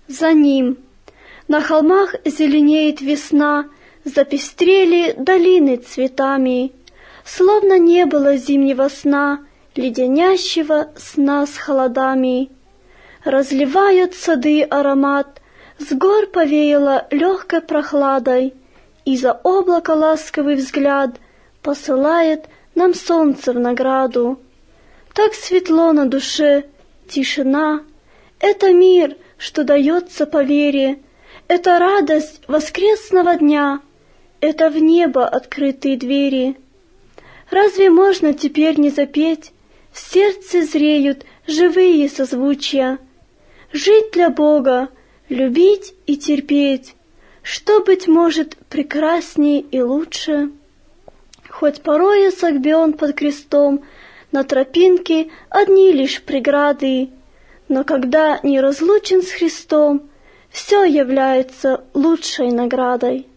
за Ним. На холмах зеленеет весна, запестрели долины цветами, словно не было зимнего сна, леденящего сна с холодами. Разливают сады аромат, с гор повеяло легкой прохладой, и за облако ласковый взгляд посылает нам солнце в награду. Так светло на душе, тишина — это мир, что дается по вере, это радость воскресного дня, это в небо открытые двери. Разве можно теперь не запеть? В сердце зреют живые созвучия. Жить для Бога, любить и терпеть, что, быть может, прекрасней и лучше? Хоть порою согбен под крестом, на тропинке одни лишь преграды, но когда не разлучен с Христом, все является лучшей наградой.